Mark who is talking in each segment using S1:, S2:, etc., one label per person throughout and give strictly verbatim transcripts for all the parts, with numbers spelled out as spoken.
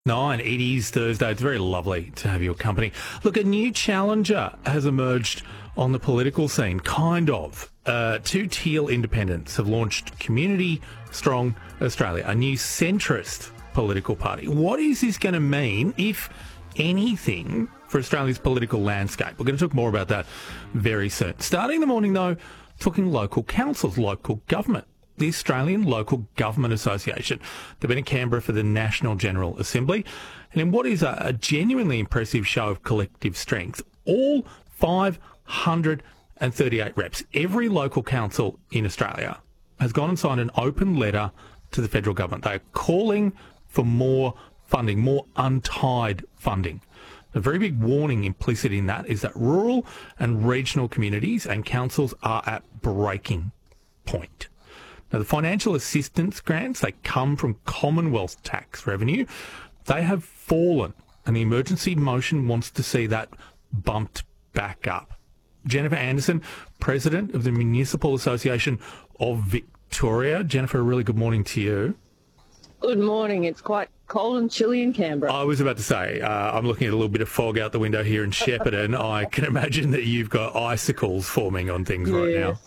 S1: Nine, it is Thursday. It's very lovely to have your company. Look, a new challenger has emerged on the political scene, kind of. Uh, two Teal independents have launched Community Strong Australia, a new centrist political party. What is this going to mean, if anything, for Australia's political landscape? We're going to talk more about that very soon. Starting the morning, though, talking local councils, local government. The Australian Local Government Association. They've been in Canberra for the National General Assembly. And in what is a, a genuinely impressive show of collective strength, all five hundred thirty-eight reps, every local council in Australia, has gone and signed an open letter to the federal government. They are calling for more funding, more untied funding. A very big warning implicit in that is that rural and regional communities and councils are at breaking point. Now, the financial assistance grants, they come from Commonwealth tax revenue. They have fallen, and the emergency motion wants to see that bumped back up. Jennifer Anderson, President of the Municipal Association of Victoria. Jennifer, a really good morning to you.
S2: Good morning. It's quite cold and chilly in Canberra.
S1: I was about to say, uh, I'm looking at a little bit of fog out the window here in Shepparton. I can imagine that you've got icicles forming on things
S2: yes.
S1: right now.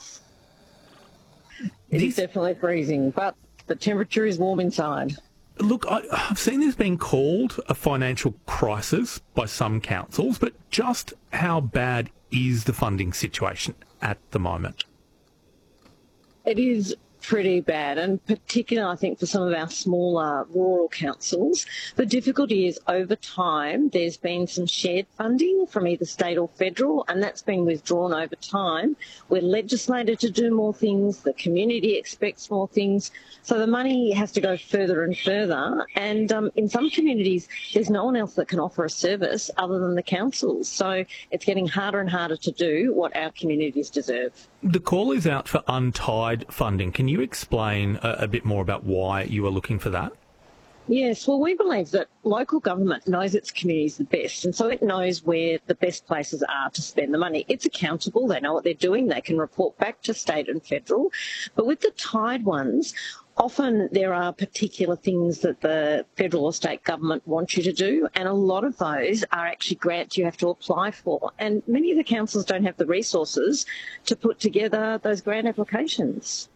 S2: It is definitely freezing, but the temperature is warm inside.
S1: Look, I, I've seen this being called a financial crisis by some councils, but just how bad is the funding situation at the moment?
S2: It is pretty bad, and particularly I think for some of our smaller rural councils. The difficulty is over time there's been some shared funding from either state or federal, and that's been withdrawn over time. We're legislated to do more things, the community expects more things, so the money has to go further and further, and um, in some communities there's no one else that can offer a service other than the councils, so it's getting harder and harder to do what our communities deserve.
S1: The call is out for untied funding. Can you explain a, a bit more about why you are looking for that?
S2: Yes, well, we believe that local government knows its communities the best, and so it knows where the best places are to spend the money. It's accountable, they know what they're doing, they can report back to state and federal. But with the tied ones, often there are particular things that the federal or state government wants you to do, and a lot of those are actually grants you have to apply for. And many of the councils don't have the resources to put together those grant applications.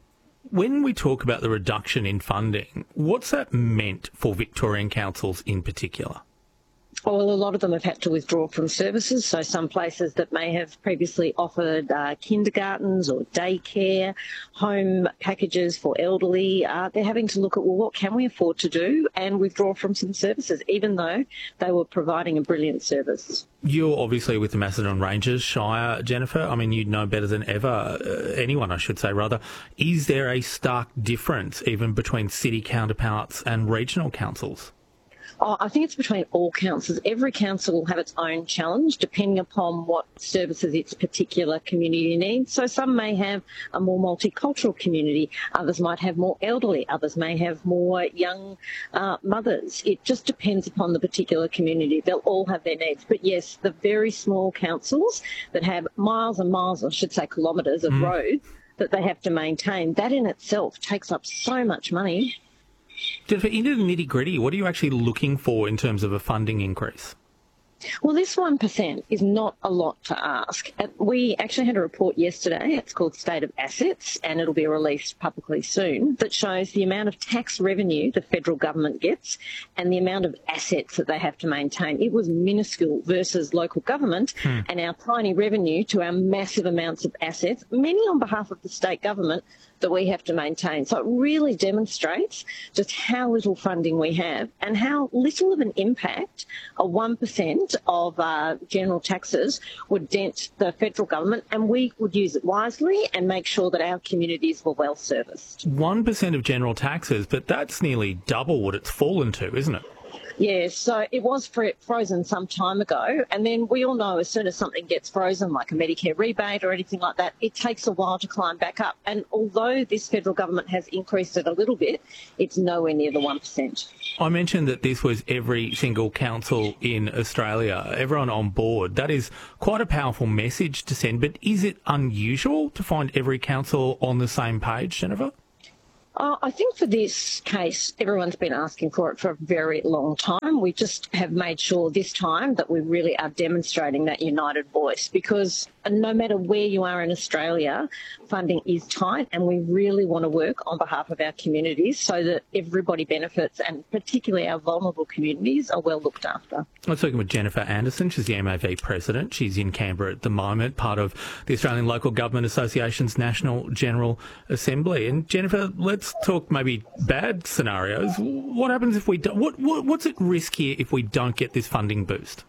S1: When we talk about the reduction in funding, what's that meant for Victorian councils in particular?
S2: Well, a lot of them have had to withdraw from services, so some places that may have previously offered uh, kindergartens or daycare, home packages for elderly, uh, they're having to look at, well, what can we afford to do, and withdraw from some services, even though they were providing a brilliant service.
S1: You're obviously with the Macedon Rangers Shire, Jennifer. I mean, you'd know better than ever, uh, anyone I should say rather. Is there a stark difference even between city counterparts and regional councils?
S2: Oh, I think it's between all councils. Every council will have its own challenge depending upon what services its particular community needs. So some may have a more multicultural community, others might have more elderly, others may have more young uh, mothers. It just depends upon the particular community. They'll all have their needs. But yes, the very small councils that have miles and miles, I should say kilometres of mm. roads that they have to maintain, that in itself takes up so much money.
S1: Jennifer, into the nitty-gritty, what are you actually looking for in terms of a funding increase?
S2: Well, this one percent is not a lot to ask. We actually had a report yesterday, it's called State of Assets, and it'll be released publicly soon, that shows the amount of tax revenue the federal government gets and the amount of assets that they have to maintain. It was minuscule versus local government hmm. and our tiny revenue to our massive amounts of assets, many on behalf of the state government, that we have to maintain. So it really demonstrates just how little funding we have and how little of an impact a one percent of uh, general taxes would dent the federal government, and we would use it wisely and make sure that our communities were well serviced.
S1: one percent of general taxes, but that's nearly double what it's fallen to, isn't it?
S2: Yes, so it was frozen some time ago, and then we all know as soon as something gets frozen, like a Medicare rebate or anything like that, it takes a while to climb back up. And although this federal government has increased it a little bit, it's nowhere near the one percent.
S1: I mentioned that this was every single council in Australia, everyone on board. That is quite a powerful message to send, but is it unusual to find every council on the same page, Jennifer?
S2: Uh, I think for this case, everyone's been asking for it for a very long time. We just have made sure this time that we really are demonstrating that united voice, because no matter where you are in Australia, funding is tight, and we really want to work on behalf of our communities so that everybody benefits, and particularly our vulnerable communities are well looked after.
S1: I'm talking with Jennifer Anderson. She's the M A V president. She's in Canberra at the moment, part of the Australian Local Government Association's National General Assembly. And Jennifer, let's talk maybe bad scenarios. What happens if we don't? What, what what's at risk here if we don't get this funding boost?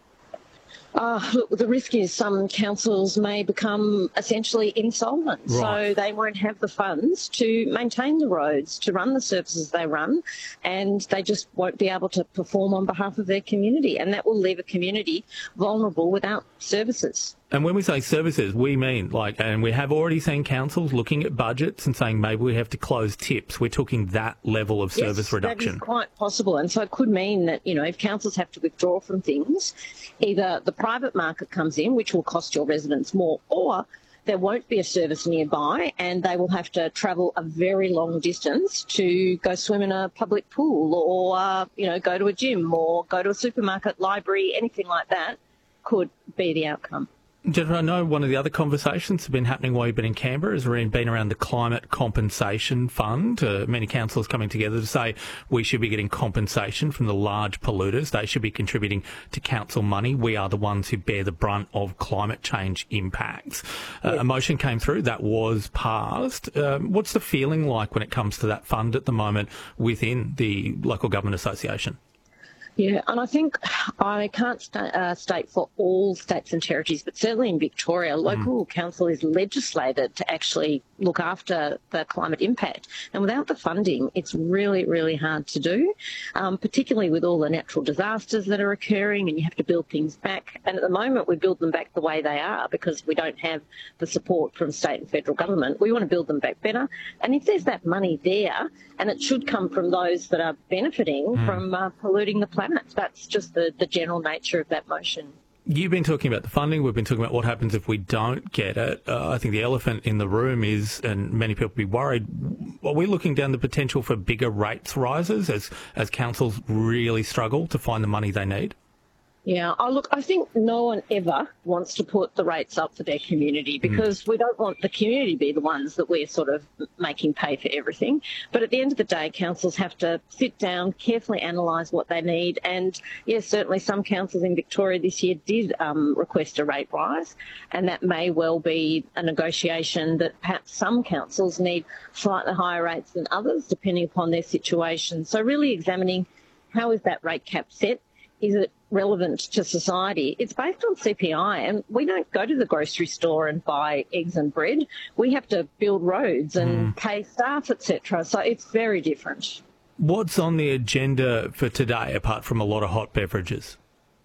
S2: Uh, look, the risk is some councils may become essentially insolvent,
S1: right.
S2: So they won't have the funds to maintain the roads, to run the services they run, and they just won't be able to perform on behalf of their community, and that will leave a community vulnerable without services.
S1: And when we say services, we mean like, and we have already seen councils looking at budgets and saying maybe we have to close tips. We're talking that level of service
S2: yes,
S1: reduction.
S2: That is quite possible. And so it could mean that, you know, if councils have to withdraw from things, either the private market comes in, which will cost your residents more, or there won't be a service nearby and they will have to travel a very long distance to go swim in a public pool or, uh, you know, go to a gym or go to a supermarket, library, anything like that could be the outcome.
S1: Jennifer, I know one of the other conversations that have been happening while you've been in Canberra has been around the Climate Compensation Fund. Uh, many councils coming together to say we should be getting compensation from the large polluters. They should be contributing to council money. We are the ones who bear the brunt of climate change impacts. Uh, yeah. A motion came through that was passed. Um, what's the feeling like when it comes to that fund at the moment within the Local Government Association?
S2: Yeah, and I think I can't st- uh, state for all states and territories, but certainly in Victoria, local mm. council is legislated to actually look after the climate impact. And without the funding, it's really, really hard to do, um, particularly with all the natural disasters that are occurring and you have to build things back. And at the moment, we build them back the way they are because we don't have the support from state and federal government. We want to build them back better. And if there's that money there, and it should come from those that are benefiting mm. from uh, polluting the planet. That's just the, the general nature of that motion.
S1: You've been talking about the funding. We've been talking about what happens if we don't get it. Uh, I think the elephant in the room is, and many people be worried, are we looking down the potential for bigger rates rises as, as councils really struggle to find the money they need?
S2: Yeah, oh, look, I think no one ever wants to put the rates up for their community because mm. we don't want the community to be the ones that we're sort of making pay for everything. But at the end of the day, councils have to sit down, carefully analyse what they need. And, yes, certainly some councils in Victoria this year did um, request a rate rise, and that may well be a negotiation that perhaps some councils need slightly higher rates than others, depending upon their situation. So really examining how is that rate cap set? Is it relevant to society? It's based on C P I, and we don't go to the grocery store and buy eggs and bread. We have to build roads and mm. pay staff, et cetera. So it's very different.
S1: What's on the agenda for today, apart from a lot of hot beverages?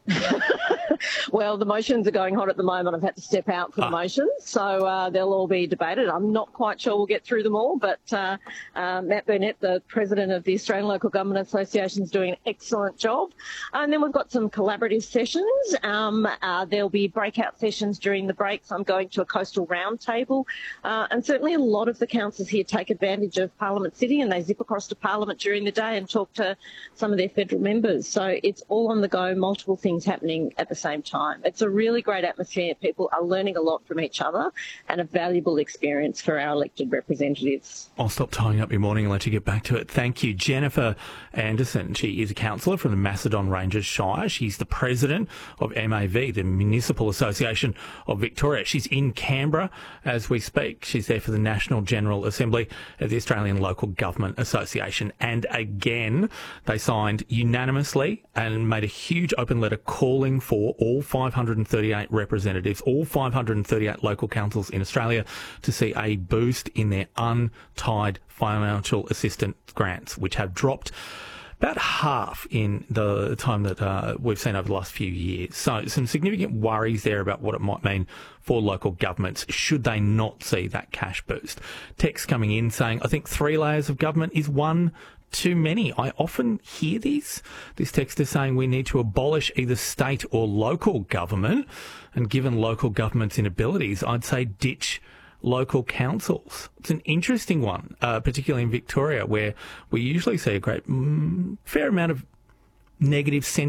S2: Well, the motions are going hot at the moment. I've had to step out for the ah. motions, so uh, they'll all be debated. I'm not quite sure we'll get through them all, but uh, uh, Matt Burnett, the president of the Australian Local Government Association, is doing an excellent job. And then we've got some collaborative sessions. Um, uh, there'll be breakout sessions during the breaks. I'm going to a coastal roundtable. Uh, and certainly a lot of the councils here take advantage of Parliament City and they zip across to Parliament during the day and talk to some of their federal members. So it's all on the go, multiple things happening at the same time. It's a really great atmosphere. People are learning a lot from each other and a valuable experience for our elected representatives.
S1: I'll stop tying up your morning and let you get back to it. Thank you. Jennifer Anderson. She is a councillor from the Macedon Ranges Shire. She's the president of M A V, the Municipal Association of Victoria. She's in Canberra as we speak. She's there for the National General Assembly of the Australian Local Government Association. And again, they signed unanimously and made a huge open letter calling for all five hundred thirty-eight representatives, all five hundred thirty-eight local councils in Australia to see a boost in their untied financial assistance grants, which have dropped about half in the time that uh, we've seen over the last few years. So some significant worries there about what it might mean for local governments should they not see that cash boost. Text coming in saying, I think three layers of government is one too many. I often hear this. This text is saying we need to abolish either state or local government. And given local government's inabilities, I'd say ditch local councils. It's an interesting one, uh, particularly in Victoria, where we usually see a great mm, fair amount of negative sentiment